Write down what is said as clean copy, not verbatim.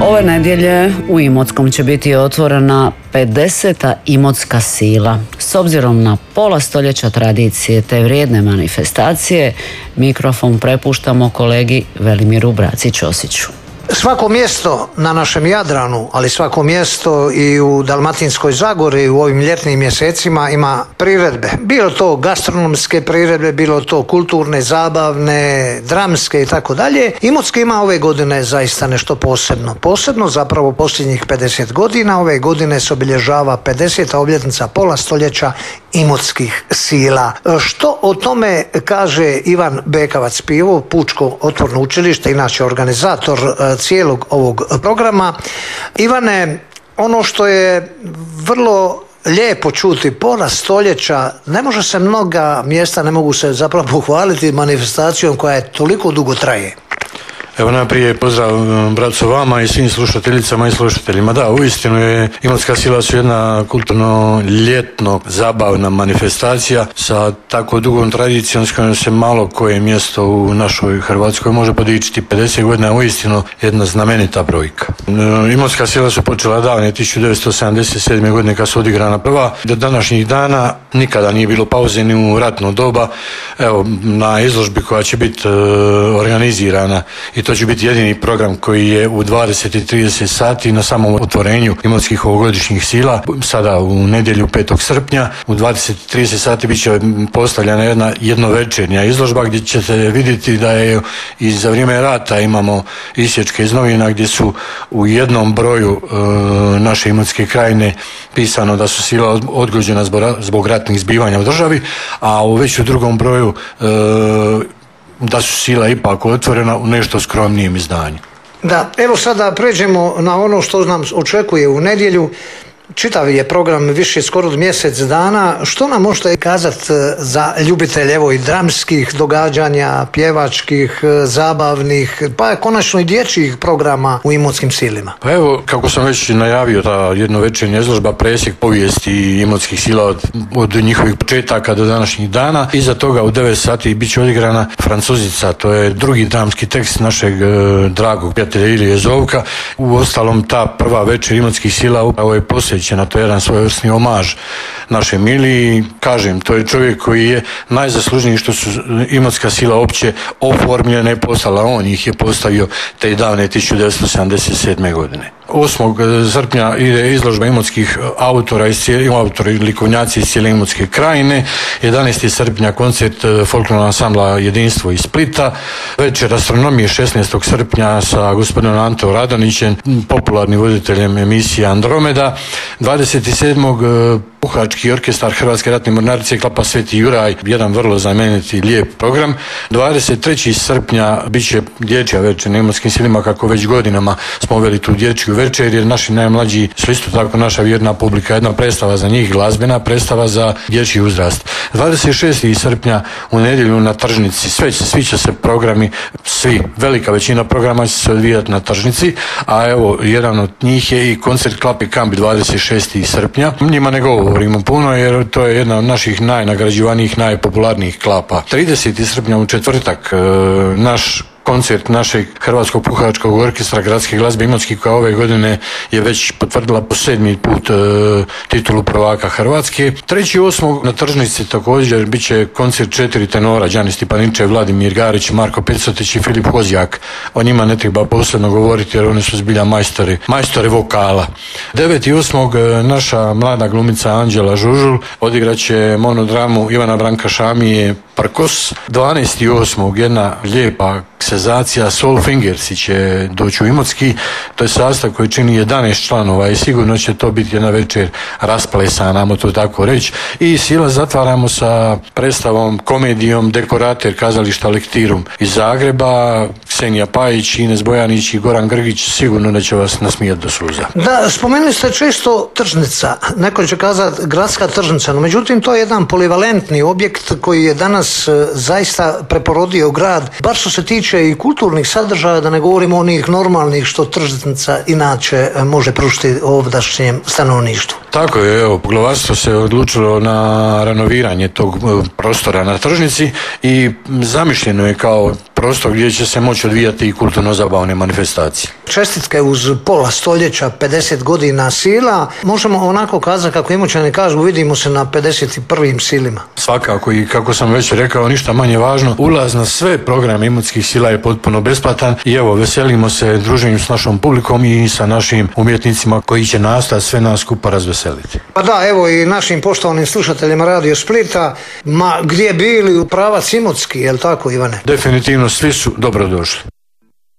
Ove nedjelje u Imotskom će biti otvorena 50. Imotska sila. S obzirom na pola stoljeća tradicije te vrijedne manifestacije, mikrofon prepuštamo kolegi Velimiru Braci-Ćosiću. Svako mjesto na našem Jadranu, ali svako mjesto i u Dalmatinskoj Zagori u ovim ljetnim mjesecima ima priredbe. Bilo to gastronomske priredbe, bilo to kulturne, zabavne, dramske i tako dalje. Imotski ima ove godine zaista nešto posebno. Posebno zapravo posljednjih 50 godina. Ove godine se obilježava 50. obljetnica pola stoljeća Imotskih sila. Što o tome kaže Ivan Bekavac-Pivo, Pučko otvoreno učilište, inače organizator cijelog ovog programa. Ivane, ono što je vrlo lijepo čuti, pola stoljeća, ne može se mnoga mjesta, ne mogu se zapravo pohvaliti manifestacijom koja je toliko dugo traje. Evo najprije pozdrav braco vama i svim slušateljicama i slušateljima. Da, uistinu je Imotska sila su jedna kulturno ljetno zabavna manifestacija sa tako dugom tradicijom s kojom se malo koje mjesto u našoj Hrvatskoj može podičiti. 50 godina uistinu jedna znamenita brojka. Imotska sila su počela davne 1977. godine kad su odigrana prva. Do današnjih dana nikada nije bilo pauze ni u ratno doba. Evo, na izložbi koja će biti organizirana, i to će biti jedini program koji je u 20:30 sati na samom otvorenju Imotskih ovogodišnjih sila. Sada u nedjelju 5. srpnja u 20:30 sati bit će postavljena jedna jednovečernja izložba gdje ćete vidjeti da je i za vrijeme rata imamo isječke iz novina gdje su u jednom broju naše Imotske krajine pisano da su sila odgođena zbog ratnih zbivanja u državi, a u već u drugom broju da su sila ipak otvorena u nešto skromnijem izdanju. Da, evo sada pređemo na ono što nam očekuje u nedjelju. Čitav je program više skoro od mjesec dana. Što nam možete kazati za ljubitelje evo i dramskih događanja, pjevačkih, zabavnih, pa konačno i dječjih programa u Imotskim silima? Pa evo, kako sam već najavio, ta jednovečernja izložba presjek povijesti Imotskih sila od njihovih početaka do današnjih dana. Iza toga u 9 sati bit će odigrana Francuzica, to je drugi dramski tekst našeg dragog prijatelja Ilije Zovka. U ostalom, ta prva večer Imotskih sila upravo je posvećena, to je jedan svojevrsni omaž naše Miliji. Kažem, to je čovjek koji je najzaslužniji što su Imotska sila opće oformljene i poslala. On ih je postavio te davne 1977. godine. 8. srpnja ide izložba imotskih autora i likovnjaci iz cijele Imotske krajine. 11. srpnja koncert folklornog ansambla Jedinstvo iz Splita. Večer astronomije 16. srpnja sa gospodinom Antom Radonićem, popularnim voditeljem emisije Andromeda. 27. Puhački orkestar Hrvatske ratne mornarice Klapa Sveti Juraj, jedan vrlo znameniti lijep program. 23. srpnja bit će dječja večer na Imotskim silima, kako već godinama smo uveli tu dječju večer, jer naši najmlađi su isto tako naša vjerna publika, jedna predstava za njih, glazbena predstava za dječji uzrast. 26. srpnja u nedjelju na tržnici, svi će se programi, velika većina programa će se odvijati na tržnici, a evo jedan od njih je i koncert Klape Kambi 26. srpnja. Njima ne govorimo puno jer to je jedna od naših najnagrađivanijih, najpopularnijih klapa. 30. srpnja u četvrtak naš koncert našeg Hrvatskog puhačkog orkestra Gradske glazbe Imotski, koja ove godine je već potvrdila po 7. put titulu prvaka Hrvatske. 3.8. na tržnici također bit će koncert 4 tenora, Đani Stipaničev, Vladimir Garić, Marko Pecoteć i Filip Hozjak. O njima ne treba posebno govoriti jer oni su zbilja majstori vokala. 9.8. naša mlada glumica Anđela Žužul odigraće monodramu Ivana Branka Šamije Prkos. 12.8. jedna lijepa senzacija Soul Fingersi će doći u Imotski. To je sastav koji čini 11 članova i sigurno će to biti jedna večer rasplesana, namo to tako reći. I sila zatvaramo sa predstavom, komedijom Dekorater kazališta Lektirum iz Zagreba. Ksenija Pajić, Ines Bojanić i Goran Grgić sigurno da će vas nasmijati do suza. Da, spomenuli ste često tržnica. Neko će kazati gradska tržnica, no međutim to je jedan polivalentni objekt koji je danas zaista preporodio grad, bar što se tiče i kulturnih sadržaja, da ne govorimo onih normalnih što tržnica inače može pružiti ovdašnjem stanovništvu. Tako je, evo, poglavarstvo se odlučilo na renoviranje tog prostora na tržnici i zamišljeno je kao prostor gdje će se moći odvijati i kulturno-zabavne manifestacije. Čestitke uz pola stoljeća, 50 godina sila. Možemo onako kazati, kako Imoćani kažu, vidimo se na 51. silima. Svakako, i kako sam već rekao, ništa manje važno, ulaz na sve programe Imotskih sila je potpuno besplatan i evo, veselimo se druženju s našom publikom i sa našim umjetnicima koji će nastojati sve nas skupa razveseliti. Pa da, evo i našim poštovanim slušateljima Radio Splita, gdje bili u pravac Imotski, je li tako, Ivane? Definitivno, svi su dobrodošli.